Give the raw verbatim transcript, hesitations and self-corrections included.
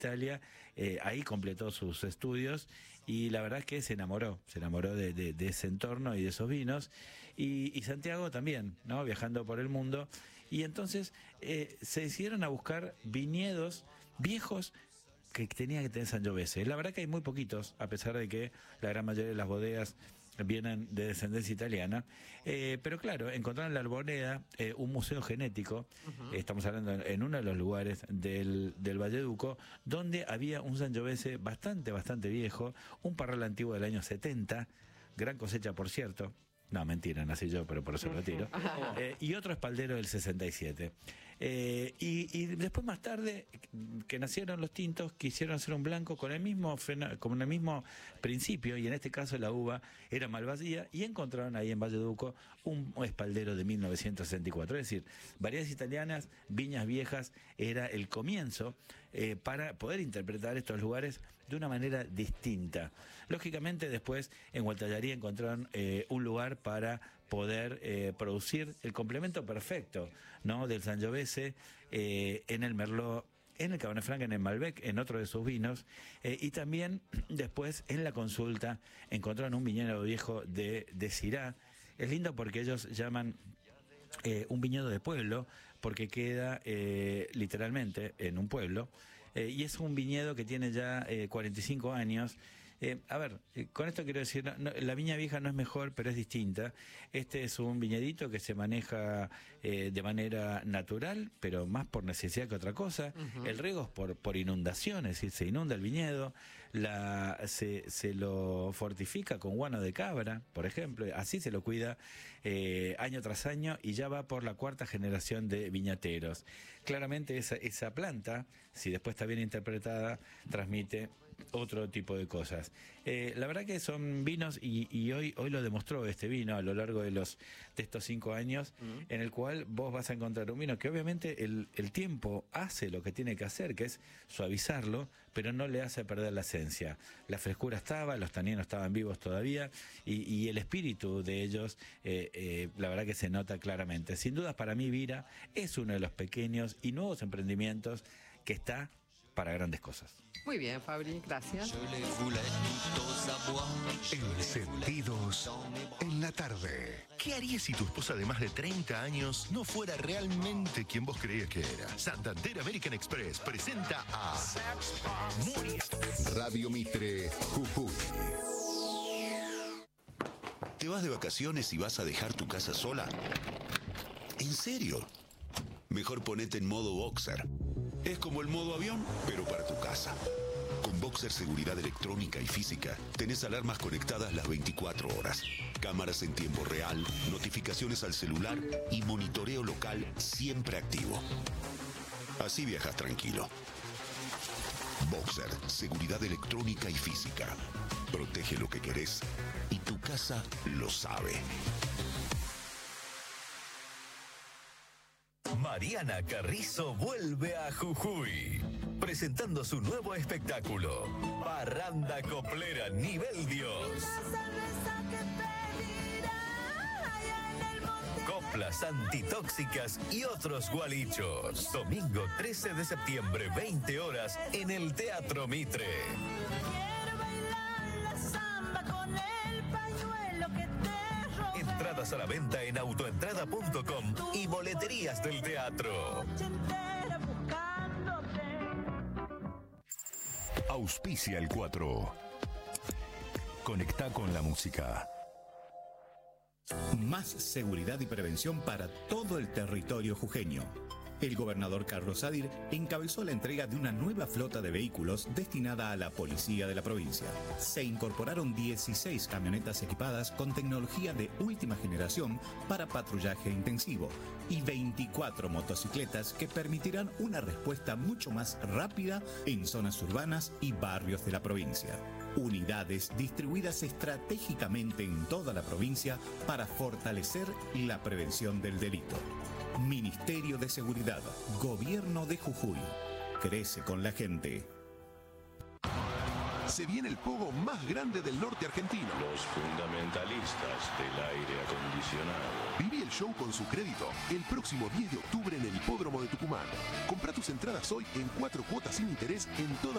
Italia, eh, ahí completó sus estudios y la verdad es que se enamoró, se enamoró de, de, de ese entorno y de esos vinos, y, y Santiago también, ¿no? Viajando por el mundo, y entonces eh, se decidieron a buscar viñedos viejos que tenía que tener Sangiovese. La verdad que hay muy poquitos, a pesar de que la gran mayoría de las bodegas vienen de descendencia italiana, eh, pero claro, encontraron en la Arboleda eh, un museo genético. Uh-huh. eh, estamos hablando en, en uno de los lugares del, del Valleduco, donde había un Sangiovese bastante, bastante viejo, un parral antiguo del año setenta, gran cosecha por cierto. No, mentira, nací yo, pero por eso lo tiro. Eh, y otro espaldero del sesenta y siete. Eh, y, y después más tarde, que nacieron los tintos, quisieron hacer un blanco con el mismo con el mismo principio, y en este caso la uva era Malvasía, y encontraron ahí en Valleduco un espaldero de mil novecientos sesenta y cuatro. Es decir, variedades italianas, viñas viejas, era el comienzo eh, para poder interpretar estos lugares de una manera distinta. Lógicamente después en Gualtallarí encontraron eh, un lugar para poder eh, producir el complemento perfecto, ¿no?, del Sangiovese eh, en el Merlot, en el Cabernet Franc, en el Malbec, en otro de sus vinos, eh, y también después en la consulta encontraron un viñedo viejo de, de Syrah. Es lindo porque ellos llaman eh, un viñedo de pueblo, porque queda eh, literalmente en un pueblo, eh, y es un viñedo que tiene ya eh, cuarenta y cinco años. Eh, a ver, eh, con esto quiero decir, no, no, la viña vieja no es mejor, pero es distinta. Este es un viñedito que se maneja eh, de manera natural, pero más por necesidad que otra cosa. Uh-huh. El riego es por, por inundación, es decir, se inunda el viñedo, la, se, se lo fortifica con guano de cabra, por ejemplo, así se lo cuida eh, año tras año, y ya va por la cuarta generación de viñateros. Claramente esa, esa planta, si después está bien interpretada, transmite otro tipo de cosas. Eh, la verdad que son vinos, y, y hoy, hoy lo demostró este vino a lo largo de los de estos cinco años, uh-huh, en el cual vos vas a encontrar un vino que obviamente el, el tiempo hace lo que tiene que hacer, que es suavizarlo, pero no le hace perder la esencia. La frescura estaba, los taninos estaban vivos todavía, y, y el espíritu de ellos, eh, eh, la verdad que se nota claramente. Sin dudas, para mí Vira es uno de los pequeños y nuevos emprendimientos que está para grandes cosas. Muy bien, Fabri, gracias. Encendidos en la tarde. ¿Qué harías si tu esposa de más de treinta años no fuera realmente quien vos creías que era? Santander American Express presenta a Nuria. Radio Mitre, Jujuy. ¿Te vas de vacaciones y vas a dejar tu casa sola? ¿En serio? Mejor ponete en modo boxer. Es como el modo avión, pero para tu casa. Con Boxer Seguridad Electrónica y Física, tenés alarmas conectadas las veinticuatro horas, cámaras en tiempo real, notificaciones al celular y monitoreo local siempre activo. Así viajas tranquilo. Boxer Seguridad Electrónica y Física. Protege lo que querés y tu casa lo sabe. Mariana Carrizo vuelve a Jujuy, presentando su nuevo espectáculo, Parranda Coplera Nivel Dios. Coplas antitóxicas y otros gualichos. Domingo trece de septiembre, veinte horas, en el Teatro Mitre. Entradas a la venta en autoentrada punto com y boleterías del teatro. Auspicia el cuatro. Conecta con la música. Más seguridad y prevención para todo el territorio jujeño. El gobernador Carlos Sadir encabezó la entrega de una nueva flota de vehículos destinada a la policía de la provincia. Se incorporaron dieciséis camionetas equipadas con tecnología de última generación para patrullaje intensivo y veinticuatro motocicletas que permitirán una respuesta mucho más rápida en zonas urbanas y barrios de la provincia. Unidades distribuidas estratégicamente en toda la provincia para fortalecer la prevención del delito. Ministerio de Seguridad, Gobierno de Jujuy. Crece con la gente. Se viene el pogo más grande del norte argentino. Los fundamentalistas del aire acondicionado. Viví el show con su crédito el próximo diez de octubre en el Hipódromo de Tucumán. Comprá tus entradas hoy en cuatro cuotas sin interés en toda